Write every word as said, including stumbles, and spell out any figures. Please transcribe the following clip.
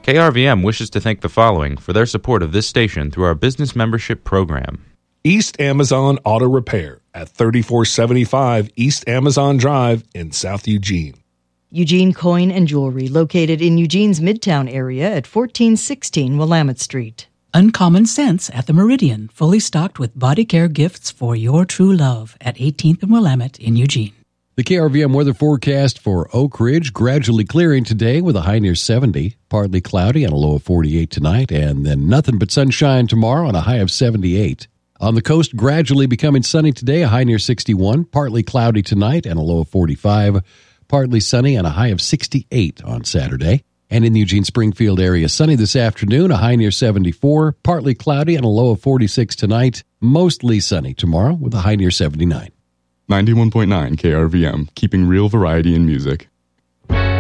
K R V M wishes to thank the following for their support of this station through our business membership program. East Amazon Auto Repair at thirty-four seventy-five East Amazon Drive in South Eugene. Eugene Coin and Jewelry, located in Eugene's Midtown area at fourteen sixteen Willamette Street. Uncommon Sense at the Meridian, fully stocked with body care gifts for your true love at eighteenth and Willamette in Eugene. The K R V M weather forecast for Oak Ridge, gradually clearing today with a high near seventy, partly cloudy and a low of forty-eight tonight, and then nothing but sunshine tomorrow and a high of seventy-eight. On the coast, gradually becoming sunny today, a high near sixty-one, partly cloudy tonight and a low of forty-five, partly sunny and a high of sixty-eight on Saturday. And in the Eugene-Springfield area, sunny this afternoon, a high near seventy-four, partly cloudy and a low of forty-six tonight, mostly sunny tomorrow with a high near seventy-nine. ninety-one point nine K R V M, keeping real variety in music.